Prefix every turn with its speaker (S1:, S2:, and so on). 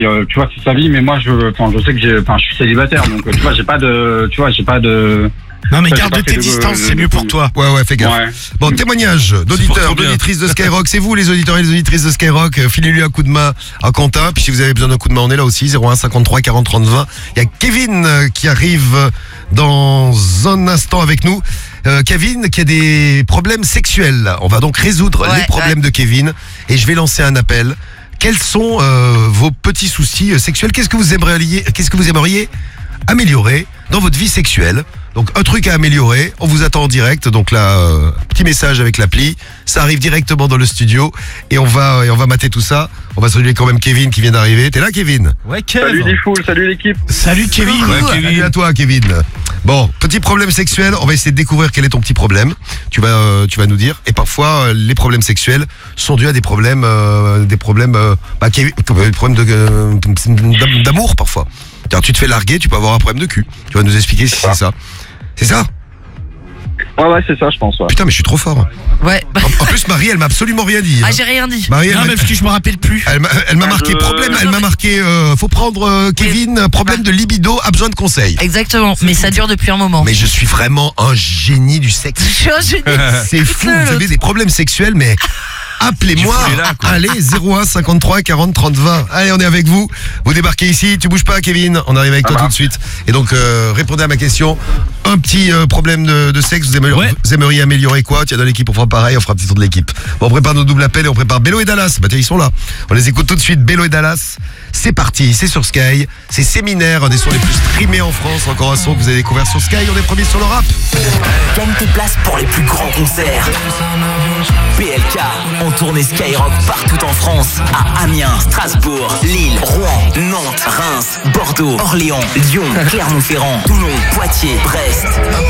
S1: tu vois, c'est sa vie, mais moi, je sais que je suis célibataire, donc tu vois, j'ai pas de.
S2: Non mais
S1: Ça,
S2: garde
S1: j'ai pas
S2: tes
S1: fait
S2: distances,
S1: de-
S2: c'est mieux pour toi.
S3: Ouais, fais gaffe.
S1: Ouais.
S3: Bon, témoignage d'auditeurs,
S2: pour ton bien.
S3: d'auditrices de Skyrock. C'est vous, les auditeurs et les auditrices de Skyrock. Filez-lui un coup de main à Quentin. Puis si vous avez besoin d'un coup de main, on est là aussi. 01 53 40 30 20. Il y a Kevin qui arrive dans un instant avec nous. Kevin qui a des problèmes sexuels. On va donc résoudre les problèmes de Kevin. Et je vais lancer un appel. Quels sont vos petits soucis sexuels? Qu'est-ce que vous aimeriez améliorer dans votre vie sexuelle? Donc un truc à améliorer, on vous attend en direct. Donc là, petit message avec l'appli, ça arrive directement dans le studio et on va mater tout ça. On va saluer quand même Kevin qui vient d'arriver. T'es là, Kevin?
S2: Ouais, Kev.
S1: Salut les foules, salut l'équipe.
S2: Salut Kevin.
S3: Salut à toi, Kevin. Bon, petit problème sexuel. On va essayer de découvrir quel est ton petit problème. Tu vas nous dire. Et parfois, les problèmes sexuels sont dus à des problèmes d'amour parfois. Alors, tu te fais larguer, tu peux avoir un problème de cul. Tu vas nous expliquer si c'est ça. C'est ça?
S1: Ouais, c'est ça, je pense. Ouais.
S3: Putain, mais je suis trop fort.
S4: Ouais.
S3: En plus, Marie, elle m'a absolument rien dit.
S4: Ah, j'ai rien dit.
S3: Marie,
S2: Non mais parce que je me rappelle plus.
S3: elle m'a marqué problème. Elle m'a marqué. Faut prendre Kevin. Problème de libido, a besoin de conseils.
S4: Exactement, mais ça dure depuis un moment.
S3: Mais je suis vraiment un génie du sexe.
S4: Je suis un génie.
S3: C'est fou. Vous avez des problèmes sexuels, mais appelez-moi.
S2: Il faut les là, quoi.
S3: Allez, 01 53 40 30 20. Allez, on est avec vous. Vous débarquez ici. Tu bouges pas, Kevin. On arrive avec toi tout de suite. Et donc, répondez à ma question. Un petit problème de sexe. Vous aimeriez améliorer quoi? Tiens, dans l'équipe, on fera pareil. On fera un petit tour de l'équipe. Bon, on prépare nos doubles appels et on prépare Bello et Dallas. Bah, tiens, ils sont là. On les écoute tout de suite. Bello et Dallas. C'est parti. C'est sur Sky. C'est Séminaire, un des sons les plus streamés en France. Encore un son que vous avez découvert sur Sky. On est premiers sur le rap.
S5: Gagne tes places pour les plus grands concerts. PLK en tournée Skyrock partout en France. À Amiens, Strasbourg, Lille, Rouen, Nantes, Reims, Bordeaux, Orléans, Lyon, Clermont-Ferrand, Toulon, Poitiers, Brest.